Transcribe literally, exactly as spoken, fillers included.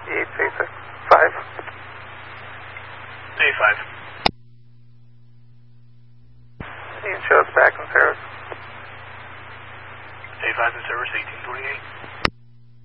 eight six five. A five. You can show us back in service. A five in service, eighteen twenty-eight.